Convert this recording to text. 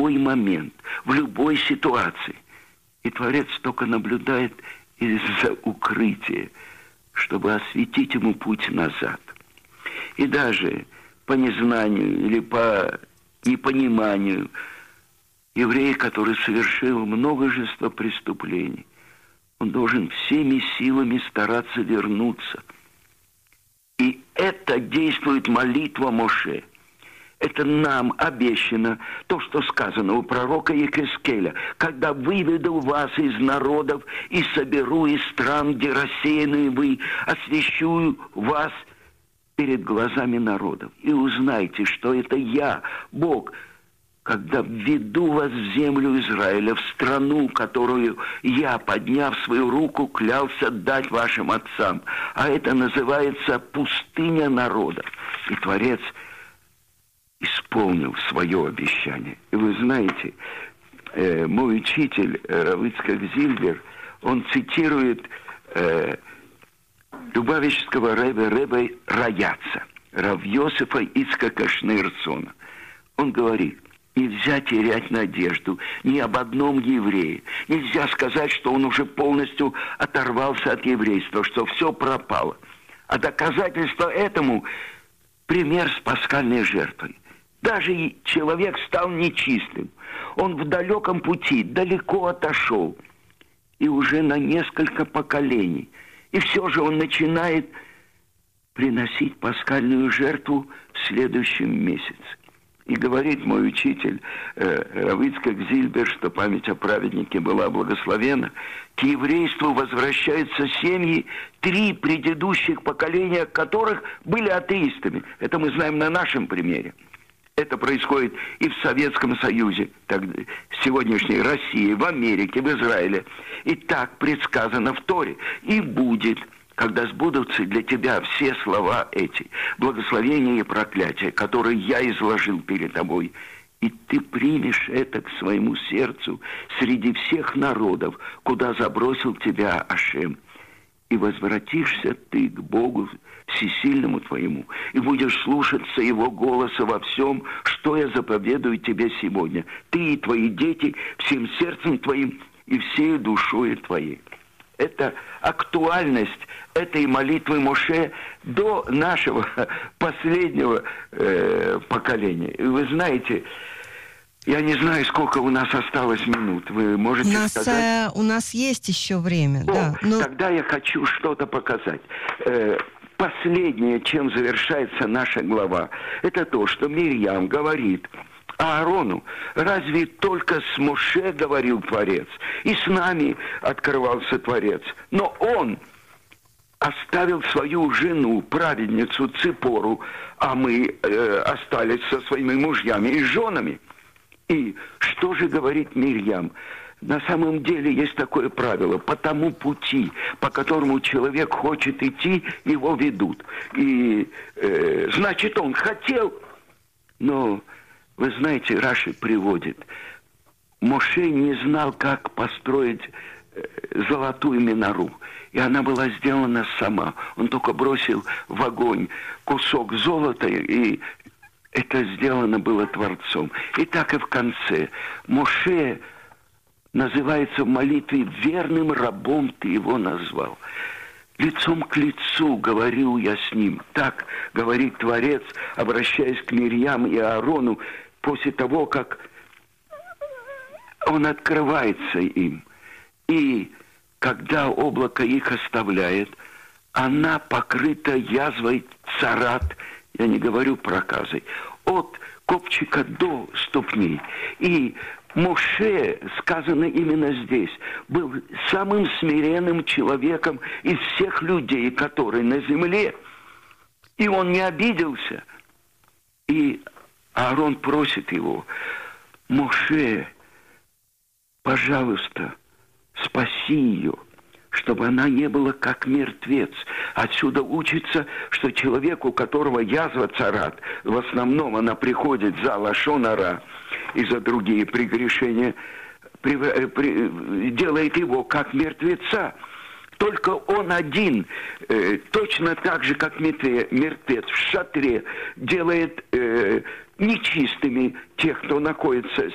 любой момент, в любой ситуации. И Творец только наблюдает из-за укрытия, чтобы осветить ему путь назад. И даже по незнанию или по непониманию еврей, который совершил множество преступлений, он должен всеми силами стараться вернуться. И это действует молитва Моше. Это нам обещано то, что сказано у пророка Ехескеля. «Когда выведу вас из народов и соберу из стран, где рассеяны вы, освящу вас перед глазами народов. И узнайте, что это я, Бог, когда введу вас в землю Израиля, в страну, которую я, подняв свою руку, клялся дать вашим отцам». А это называется пустыня народов. И Творец исполнил свое обещание. И вы знаете, мой учитель Рав Ицхак Зильбер, он цитирует Любавического ребе Раяца, Рав Йосефа Ицхака Шнейрсона. Он говорит: нельзя терять надежду ни об одном еврее. Нельзя сказать, что он уже полностью оторвался от еврейства, что все пропало. А доказательство этому — пример с пасхальной жертвой. Даже человек стал нечистым. Он в далеком пути, далеко отошел. И уже на несколько поколений. И все же он начинает приносить пасхальную жертву в следующем месяце. И говорит мой учитель Рав Ицхак Зильбер, что память о праведнике была благословена, к еврейству возвращаются семьи, 3 предыдущих поколения которых были атеистами. Это мы знаем на нашем примере. Это происходит и в Советском Союзе, в сегодняшней России, в Америке, в Израиле. И так предсказано в Торе. И будет, когда сбудутся для тебя все слова эти, благословения и проклятия, которые я изложил перед тобой. И ты примешь это к своему сердцу среди всех народов, куда забросил тебя Ашем. И возвратишься ты к Богу всесильному твоему, и будешь слушаться Его голоса во всем, что я заповедую тебе сегодня. Ты и твои дети всем сердцем твоим и всей душой твоей. Это актуальность этой молитвы Моше до нашего последнего поколения. И вы знаете, я не знаю, сколько у нас осталось минут. Вы можете сказать? У нас есть еще время. Да, но... Тогда я хочу что-то показать. Последнее, чем завершается наша глава, это то, что Мирьям говорит Аарону: разве только с Моше говорил Творец, и с нами открывался Творец, но он оставил свою жену, праведницу Ципору, а мы остались со своими мужьями и женами. И что же говорит Мирьям? На самом деле есть такое правило: по тому пути, по которому человек хочет идти, его ведут. И значит, он хотел, но, вы знаете, Раши приводит, Моше не знал, как построить золотую минору. И она была сделана сама. Он только бросил в огонь кусок золота, и это сделано было Творцом. И так и в конце. Моше называется в молитве: верным рабом ты его назвал. Лицом к лицу говорил я с ним. Так говорит Творец, обращаясь к Мирьям и Аарону, после того, как он открывается им. И когда облако их оставляет, она покрыта язвой царат, я не говорю проказой, от копчика до ступней. И Моше, сказано именно здесь, был самым смиренным человеком из всех людей, которые на земле. И он не обиделся. И Аарон просит его: Моше, пожалуйста, спаси ее, чтобы она не была как мертвец. Отсюда учится, что человек, у которого язва царат, в основном она приходит за лашон ара и за другие прегрешения, делает его как мертвеца. Только он один, точно так же, как мертвец в шатре, делает нечистыми тех, кто находится